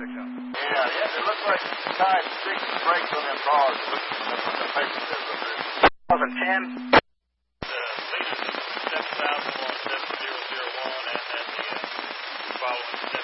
Yeah, it looks like the tide sticks and breaks on them bars. That's what the paper says up there. 2010. The lead is 7,017,001, and then the following